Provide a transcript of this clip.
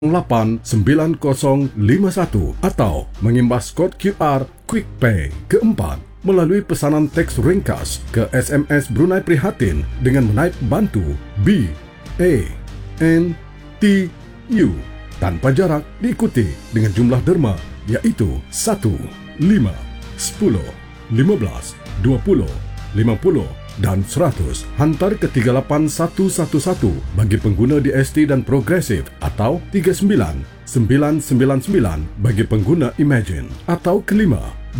89051 atau mengimbas kod QR QuickPay. Keempat, melalui pesanan teks ringkas ke SMS Brunei Prihatin dengan menaip bantu BANTU tanpa jarak diikuti dengan jumlah derma iaitu 1, 5, 10, 15, 20, 50 dan 100. Hantar ke 38111 bagi pengguna DST dan Progresif atau 39999 bagi pengguna Imagine. Atau kelima,